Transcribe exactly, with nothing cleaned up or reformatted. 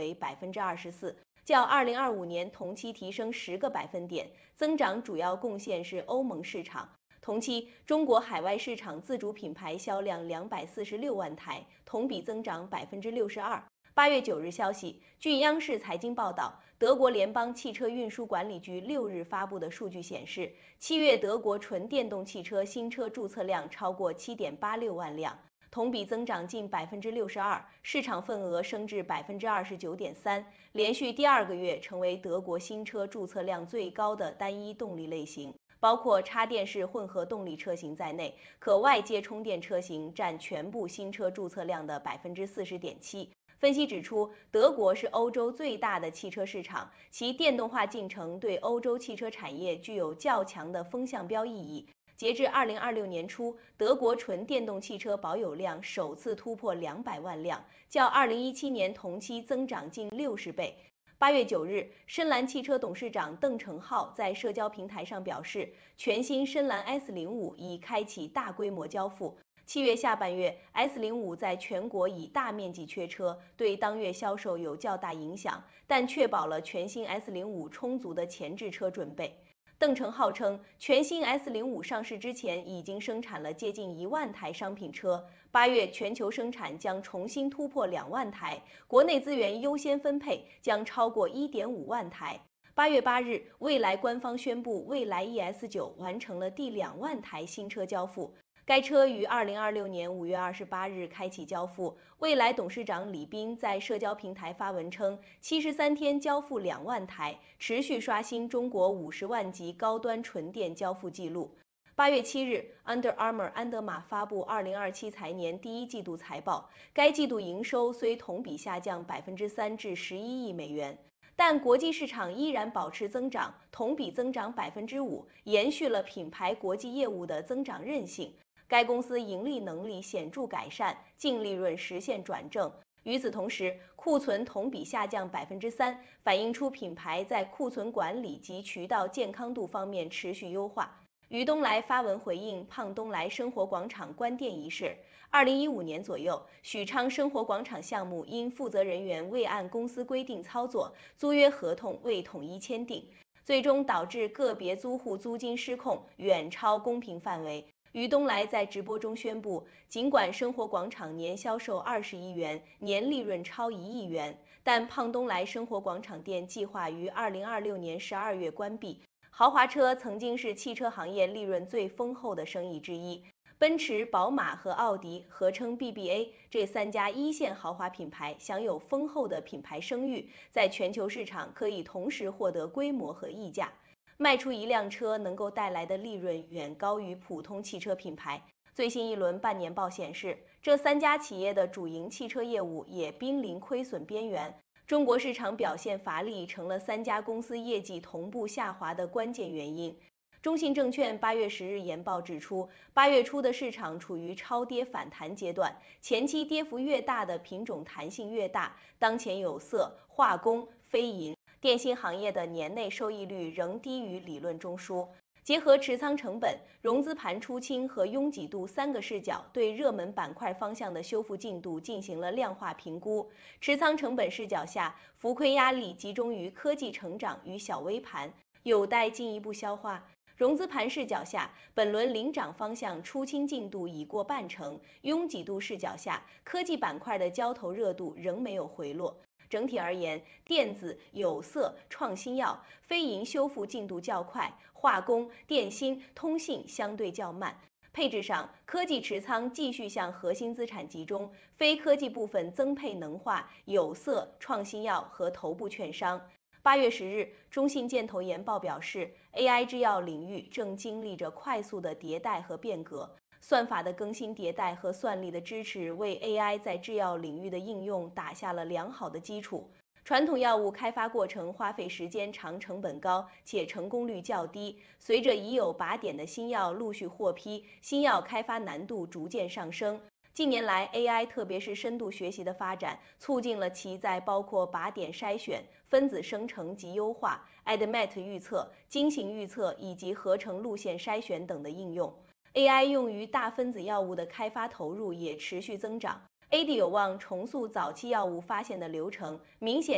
为 百分之二十四， 较二零二五年同期提升十个百分点，增长主要贡献是欧盟市场。同期，中国海外市场自主品牌销量两百四十六万台，同比增长 百分之六十二。八月九日消息，据央视财经报道，德国联邦汽车运输管理局六日发布的数据显示，七月德国纯电动汽车新车注册量超过 七点八六万辆，同比增长近 百分之六十二， 市场份额升至 百分之二十九点三， 连续第二个月成为德国新车注册量最高的单一动力类型。包括插电式混合动力车型在内，可外接充电车型占全部新车注册量的 百分之四十点七。分析指出，德国是欧洲最大的汽车市场，其电动化进程对欧洲汽车产业具有较强的风向标意义。截至二零二六年初，德国纯电动汽车保有量首次突破两百万辆，较二零一七年同期增长近六十倍。八月九日，深蓝汽车董事长邓成浩在社交平台上表示，全新深蓝 S 零五 已开启大规模交付。七月下半月 ，S 零五 在全国已大面积缺车，对当月销售有较大影响，但确保了全新 S 零五 充足的前置车准备。邓成浩称，全新 S 零五 上市之前已经生产了接近一万台商品车，八月全球生产将重新突破两万台，国内资源优先分配将超过 一点五万台。八月八日，蔚来官方宣布，蔚来 E S 九 完成了第两万台新车交付。该车于二零二六年五月二十八日开启交付。蔚来董事长李斌在社交平台发文称，七十三天交付两万台，持续刷新中国五十万级高端纯电交付记录。八月七日 ，Under Armour 安德玛发布二零二七财年第一季度财报，该季度营收虽同比下降 百分之三 至十一亿美元，但国际市场依然保持增长，同比增长 百分之五， 延续了品牌国际业务的增长韧性。该公司盈利能力显著改善，净利润实现转正。与此同时，库存同比下降 百分之三， 反映出品牌在库存管理及渠道健康度方面持续优化。于东来发文回应胖东来生活广场关店一事。二零一五年左右，许昌生活广场项目因负责人员未按公司规定操作，租约合同未统一签订，最终导致个别租户租金失控，远超公平范围。于东来在直播中宣布，尽管生活广场年销售二十亿元，年利润超一亿元，但胖东来生活广场店计划于二零二六年十二月关闭。豪华车曾经是汽车行业利润最丰厚的生意之一，奔驰、宝马和奥迪合称 B B A， 这三家一线豪华品牌享有丰厚的品牌声誉，在全球市场可以同时获得规模和溢价。卖出一辆车能够带来的利润远高于普通汽车品牌。最新一轮半年报显示，这三家企业的主营汽车业务也濒临亏损边缘。中国市场表现乏力，成了三家公司业绩同步下滑的关键原因。中信证券八月十日研报指出，八月初的市场处于超跌反弹阶段，前期跌幅越大的品种弹性越大，当前有色、化工、非银、电信行业的年内收益率仍低于理论中枢。结合持仓成本、融资盘出清和拥挤度三个视角，对热门板块方向的修复进度进行了量化评估。持仓成本视角下，浮亏压力集中于科技成长与小微盘，有待进一步消化。融资盘视角下，本轮领涨方向出清进度已过半成，拥挤度视角下，科技板块的交投热度仍没有回落。整体而言，电子、有色、创新药、非银修复进度较快，化工、电芯、通信相对较慢。配置上，科技持仓继续向核心资产集中，非科技部分增配能化、有色、创新药和头部券商。八月十日，中信建投研报表示 ，A I 制药领域正经历着快速的迭代和变革。算法的更新迭代和算力的支持，为 A I 在制药领域的应用打下了良好的基础。传统药物开发过程花费时间长、成本高，且成功率较低。随着已有靶点的新药陆续获批，新药开发难度逐渐上升。近年来 ，A I 特别是深度学习的发展，促进了其在包括靶点筛选、分子生成及优化、A D M E T 预测、精行预测以及合成路线筛选等的应用。A I 用于大分子药物的开发投入也持续增长 ，A D 有望重塑早期药物发现的流程，明显